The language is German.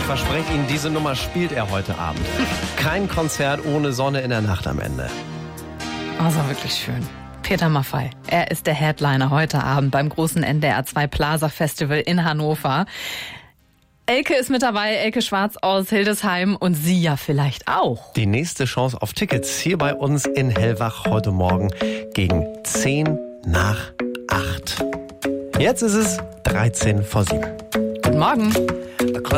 verspreche Ihnen, diese Nummer spielt er heute Abend. Kein Konzert ohne Sonne in der Nacht am Ende. Das war wirklich schön. Peter Maffay, er ist der Headliner heute Abend beim großen NDR 2 Plaza Festival in Hannover. Elke ist mit dabei, Elke Schwarz aus Hildesheim und Sie ja vielleicht auch. Die nächste Chance auf Tickets hier bei uns in Hellwach heute Morgen gegen 10 nach 8. Jetzt ist es 13 vor 7. Guten Morgen.